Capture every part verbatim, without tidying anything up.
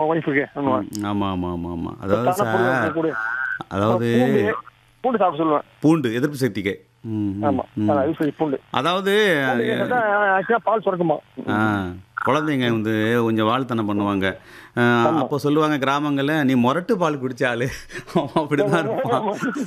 ஒய்ஃபுக்கு பண்ணுவேன். ம். ஆமா, ஆமா, ஆமா, ஆமா. அதாவது சத்தான பொருள் சார், இருக்கக்கூடிய அதாவது பூண்டு பூண்டு சாப்பிட சொல்லுவேன். பூண்டு எதிர்ப்பு சக்திக்கு. ம், ம், ஆமா, ம். அதான் யூஸ் பண்ணி பூண்டு அதாவது பூண்டு சாப்பிட்டா ஆக்சுவலாக பால் சுரக்குமா. ஆ, குழந்தைங்க வந்து கொஞ்சம் வால்தனம் பண்ணுவாங்க. அ ஆமா அப்போ சொல்லுவாங்க கிராமங்கள்ல, "நீ மொரட்டு பால் குடிச்சாலு." அவன் அப்படிதான் இருப்பான்.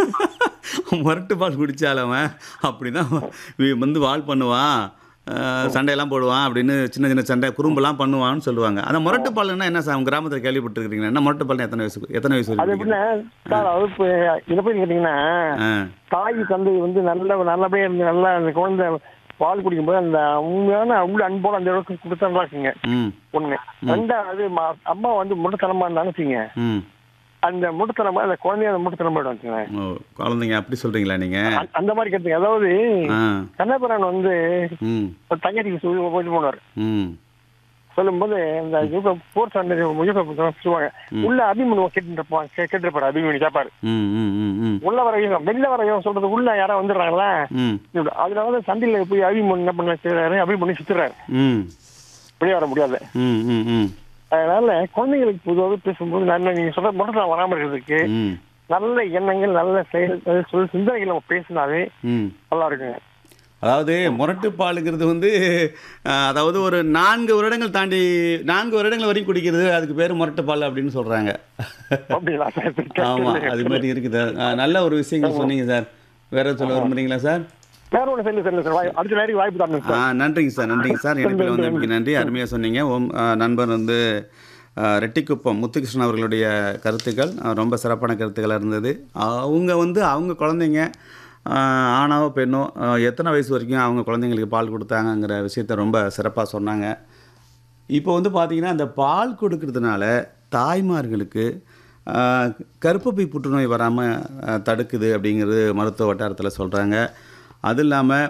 மொரட்டு பால் குடிச்சாலும் அவன் அப்படிதான் வி- வந்து வால் பண்ணுவான். அ சண்டையெல்லாம் போடுவான் அப்படின்னு சின்ன சின்ன சண்டை குறும்பெல்லாம் பண்ணுவான்னு சொல்லுவாங்க. அந்த முரட்டு பால்னா என்ன சார்? உங்க கிராமத்தில் கேள்விப்பட்டிருக்கீங்களா? என்ன முரட்டு பால்னா எத்தனை வயசு எத்தனை வயசு அது வரைக்கும் எப்படின்னா குடிக்கிறது? சார், அது இப்போ இதை போய் கேட்டிங்கன்னா ஆ, தாய் தந்தை வந்து நல்ல நல்லபடியாக இருந்து நல்லா அந்த குழந்தை பால் குடிக்கும்போது அந்த உண்மையான உள்ள அன்போட அந்த அளவுக்கு கொடுத்தா நல்லா இருக்குங்க. ம், ஒண்ணு ரெண்டாவது ம- அம்மா வந்து முட்டத்தனமா இருந்தாலும் வச்சுங்க, ம். அந்த முட்டத்தனமா அந்த குழந்தைய அந்த முட்டத்தனமா வச்சுங்க. ஓ, குழந்தைங்க அப்படி சொல்றீங்களா நீங்க? அந்த மாதிரி கேட்டுங்க. அதாவது ஆ, கண்ணபுரான் வந்து ம், ஒரு தங்கச்சிக்கு சொல்லி போயிட்டு போனார். ம், சொல்லும்போது இந்த யூக போர் சண்டை சொல்லுவாங்க, ம். உள்ள அபிமன்யு கேட்டுருப்பான் கேட்டுருப்பாரு. அபிமன்யு கேட்பாரு ம், ம், ம், ம், உள்ள வரையும் வெளில வரையும் சொல்றது, உள்ள யாரோ வந்துடுறாங்களா ம், அதுல வந்து சண்டையில போய் அபிமன்யு என்ன பண்ண செய்யறாரு, அபிமன்யு சுத்துறாரு, ம், வெளியே வர முடியாது. ம், ம், ம், அதனால குழந்தைகளுக்கு பொதுவாக பேசும்போது நல்ல நீங்க சொல்ற மட்டும் வராம இருக்கிறதுக்கு ம், நல்ல எண்ணங்கள் நல்ல செயல் சொல் சிந்தனைகள் நம்ம பேசினாவே ம். நல்லா இருக்குங்க. அதாவது முரட்டு பாலுங்கிறது வந்து அஹ், அதாவது ஒரு நான்கு வருடங்கள் தாண்டி நான்கு வருடங்கள் வரைக்கும் குடிக்கிறது, அதுக்கு பேர் முரட்டு பால் அப்படின்னு சொல்றாங்க. அப்படிங்களா சார்? ஆமா, அது மாதிரி இருக்குது. அஹ், நல்ல ஒரு விஷயங்கள் சொன்னீங்க சார். வேற ஏதாவது சொல்ல விரும்புறீங்களா சார்? வேற ஒன்று சொல்லி சொல்லி சார், வாய்- அடுத்த நேரம் வாய்ப்பு தரணும் ஆ, சார். நன்றிங்க சார், நன்றிங்க சார். இணைப்பில் வந்து மிக்க நன்றி. அருமையாக சொன்னீங்க. ஓம் ஆ, நண்பர் வந்து ஆ, ரெட்டிக்குப்பம் முத்துகிருஷ்ணன் அவர்களுடைய கருத்துக்கள் ஆ, ரொம்ப சிறப்பான கருத்துக்களாக இருந்தது. அவங்க வந்து அவங்க குழந்தைங்க ஆ, ஆணாவோ பெண்ணோ ஆ, எத்தனை வயசு வரைக்கும் அவங்க குழந்தைங்களுக்கு பால் கொடுத்தாங்கங்கிற விஷயத்த ரொம்ப சிறப்பாக சொன்னாங்க. இப்போ வந்து பார்த்திங்கன்னா அந்த பால் கொடுக்கறதுனால தாய்மார்களுக்கு ஆ, கர்ப்பப்பை புற்றுநோய் வராமல் தடுக்குது அப்படிங்கிறது மருத்துவ வட்டாரத்தில் சொல்கிறாங்க. அது இல்லாமல்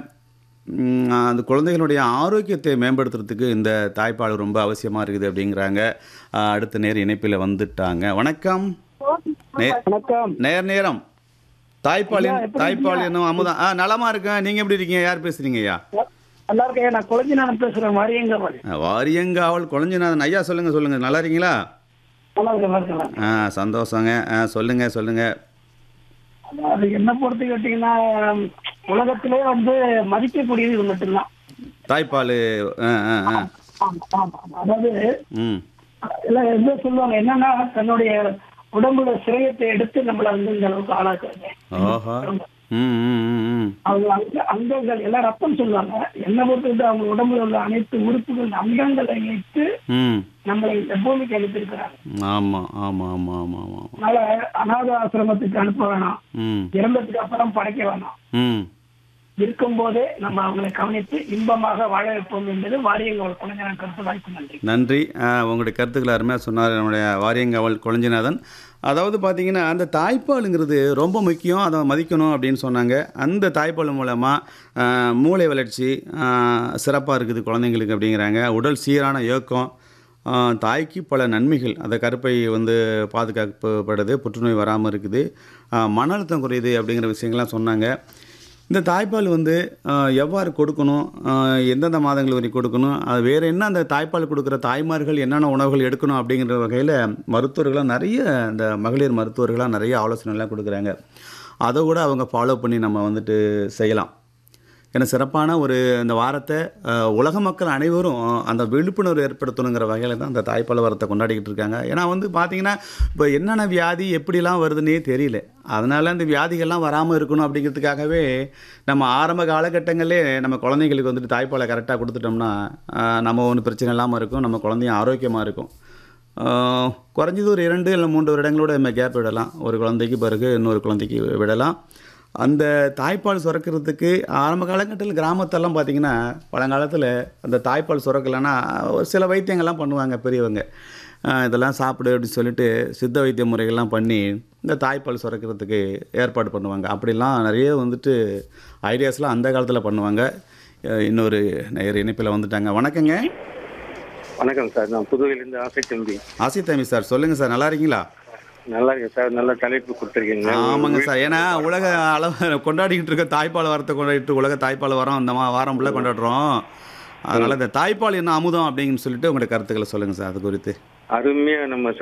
அந்த குழந்தைகளுடைய ஆரோக்கியத்தை மேம்படுத்துறதுக்கு இந்த தாய்ப்பால் ரொம்ப அவசியமாக இருக்குது அப்படிங்கிறாங்க. ஆ, அடுத்த நேர் இணைப்பில் வந்துட்டாங்க. வணக்கம். நே வணக்கம். நேர் நேரம் தாய்ப்பால் ஐயா, என்- எப்படி தாய்ப்பால் இருக்கீங்க? என்ன அமுதா ஆ நலமாக இருக்கேன். நீங்கள் எப்படி இருக்கீங்க? யார் பேசுகிறீங்க ஐயா? நல்லா இருக்கேன். நான் குழந்தை நான் பேசுறேன். மாதிரி எங்க மாதிரி ஆ, வாரியங்காவல் குழஞ்சிநாதன் ஐயா, சொல்லுங்கள் சொல்லுங்கள். நல்லா இருக்கீங்களா? நல்லா இருக்கேன், நல்லா இருக்கேன். ஆ, சந்தோஷங்க. ஆ, சொல்லுங்கள் சொல்லுங்கள். அது என்ன பொறுத்து கேட்டீங்கன்னா, உலகத்திலே வந்து மதிக்கக்கூடியது இது மட்டும்தான். தாய்ப்பால். ஆ ஆ ஆ ஆமா, ஆமா. அதாவது ம் எல்லாம் என்ன சொல்லுவாங்க என்னன்னா, தன்னுடைய உடம்புல சிரயத்தை எடுத்து நம்மள வந்து இந்த அளவுக்கு ஆளாக்குறாங்க. ஓஹோ. ம் ம் ம் ம் அவங்க அங்க அங்கங்கள் எல்லாம் ரத்தம் சொல்லுவாங்க. என்ன பொறுத்து அவங்க உடம்புல உள்ள அனைத்து உறுப்புகள் அங்கங்களை வைத்து ம் நம்மளை இந்த பூமிக்கு அனுப்பியிருக்கிறாங்க. ஆமாம் ஆமாம் ஆமாம் ஆமாம் ஆமாம். அதனால அநாத ஆசிரமத்துக்கு அனுப்ப வேணாம், ம் இறந்ததுக்கு அப்புறம் படைக்க வேணாம், ம் இருக்கும் போதே நம்ம அவங்களை கவனித்து இன்பமாக வாழ வைப்போம் என்பது வாரியங்கள் குழந்தை கருத்து. வாய்ப்பு நன்றி. நன்றி. ஆ, உங்களுடைய கருத்துக்களை அருமையாக சொன்னார் நம்முடைய வாரியங்காவல் குழஞ்சிநாதன். அதாவது பார்த்தீங்கன்னா அந்த தாய்ப்பாலுங்கிறது ரொம்ப முக்கியம், அதை மதிக்கணும் அப்படின்னு சொன்னாங்க. அந்த தாய்ப்பால் மூலமாக மூளை வளர்ச்சி சிறப்பாக இருக்குது குழந்தைங்களுக்கு அப்படிங்கிறாங்க. உடல் சீரான இயக்கம், ஆ, தாய்க்கு பல நன்மைகள், அந்த கருப்பை வந்து பாதுகாக்கப்படுது, புற்றுநோய் வராமல் இருக்குது, ஆ, மன அழுத்தம் குறையுது அப்படிங்கிற விஷயங்கள்லாம் சொன்னாங்க. இந்த தாய்ப்பால் வந்து ஆ, எவ்வாறு கொடுக்கணும், ஆ, எந்தெந்த மாதங்கள் வரை கொடுக்கணும், அது வேறு என்ன அந்த தாய்ப்பால் கொடுக்குற தாய்மார்கள் என்னென்ன உணவுகள் எடுக்கணும் அப்படிங்கிற வகையில் மருத்துவர்களாக நிறைய இந்த மகளிர் மருத்துவர்களாக நிறைய ஆலோசனைலாம் கொடுக்குறாங்க. அதை கூட அவங்க ஃபாலோ பண்ணி நம்ம வந்துட்டு செய்யலாம். ஏன்னா சிறப்பான ஒரு இந்த வாரத்தை அஹ், உலக மக்கள் அனைவரும் அந்த விழிப்புணர்வு ஏற்படுத்தணுங்கிற வகையில் தான் அந்த தாய்ப்பால் வாரத்தை கொண்டாடிக்கிட்டு இருக்காங்க. ஏன்னா வந்து பார்த்திங்கன்னா இப்போ என்னென்ன வியாதி எப்படிலாம் வருதுன்னே தெரியல. அதனால் அந்த வியாதிகள்லாம் வராமல் இருக்கணும் அப்படிங்கிறதுக்காகவே நம்ம ஆரம்ப காலகட்டங்களே நம்ம குழந்தைங்களுக்கு வந்துட்டு தாய்ப்பாலை கரெக்டாக கொடுத்துட்டோம்னா அஹ், நம்ம ஒன்றும் பிரச்சனை இல்லாமல் இருக்கும், நம்ம குழந்தையும் ஆரோக்கியமாக இருக்கும். அஹ், குறைஞ்சது ஒரு இரண்டு இல்லை மூன்று வருடங்களோட நம்ம கேப் விடலாம். ஒரு குழந்தைக்கு பிறகு இன்னொரு குழந்தைக்கு விடலாம். அந்த தாய்ப்பால் சுரக்கிறதுக்கு ஆரம்ப காலகட்டத்தில் கிராமத்தெல்லாம் பார்த்திங்கன்னா பழங்காலத்தில் அந்த தாய்ப்பால் சுரக்கலைன்னா ஒரு சில வைத்தியங்கள்லாம் பண்ணுவாங்க பெரியவங்க. அஹ் இதெல்லாம் சாப்பிடு அப்படின்னு சொல்லிட்டு சித்த வைத்திய முறைகள்லாம் பண்ணி இந்த தாய்ப்பால் சுரக்கிறதுக்கு ஏற்பாடு பண்ணுவாங்க. அப்படிலாம் நிறைய வந்துட்டு ஐடியாஸ்லாம் அந்த காலத்தில் பண்ணுவாங்க. அஹ் இன்னொரு நேயர் இணைப்பில் வந்துட்டாங்க. வணக்கங்க. வணக்கம் சார், நான் புதுவையிலேருந்து ஆசை தம்பி. ஆசித் தம்பி சார், சொல்லுங்கள் சார். நல்லா இருக்கீங்களா? நல்லா இருக்கேன் சார், நல்ல தலைப்பு கொடுத்துருக்கீங்க. ஆமாங்க சார். ஏன்னா உலக அளவு கொண்டாடிக்கிட்டு இருக்க தாய்ப்பால் வாரத்தை கொண்டாடிட்டு உலக தாய்ப்பால் வாரம் இந்த மா வாரம் ஃபுல்லாக கொண்டாடுறோம். அதனால் இந்த தாய்ப்பால் என்ன அமுதம் அப்படின்னு சொல்லிட்டு உங்களுடைய கருத்துக்களை சொல்லுங்கள் சார் அது குறித்து. அருமையாக நம்ம